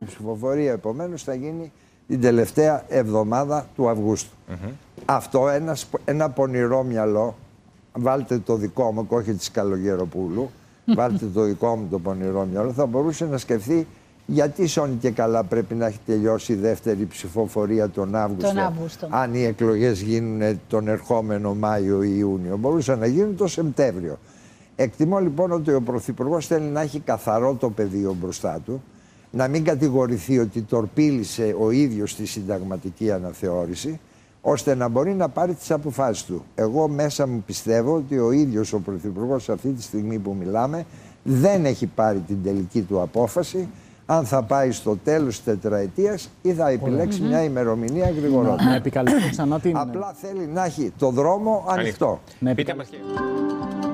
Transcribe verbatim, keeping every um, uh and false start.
ψηφοφορία επομένως θα γίνει την τελευταία εβδομάδα του Αυγούστου. Mm-hmm. Αυτό ένα, ένα πονηρό μυαλό, βάλτε το δικό μου και όχι της Καλογεροπούλου, βάλτε το δικό μου το πονηρό μυαλό, θα μπορούσε να σκεφτεί γιατί σώνει και καλά πρέπει να έχει τελειώσει η δεύτερη ψηφοφορία τον Αύγουστο, τον Αύγουστο. αν οι εκλογές γίνουν τον ερχόμενο Μάιο ή Ιούνιο. Μπορούσαν να γίνουν τον Σεπτέμβριο. Εκτιμώ λοιπόν ότι ο Πρωθυπουργός θέλει να έχει καθαρό το πεδίο μπροστά του, να μην κατηγορηθεί ότι τορπίλησε ο ίδιος τη συνταγματική αναθεώρηση, ώστε να μπορεί να πάρει τις αποφάσεις του. Εγώ μέσα μου πιστεύω ότι ο ίδιος ο Πρωθυπουργός αυτή τη στιγμή που μιλάμε δεν έχει πάρει την τελική του απόφαση αν θα πάει στο τέλος της τετραετίας ή θα επιλέξει mm-hmm. μια ημερομηνία γρηγορότερα. Να επικαλεστώ ξανά την... Απλά θέλει να έχει το δρόμο ανοιχτό. ανοιχτό.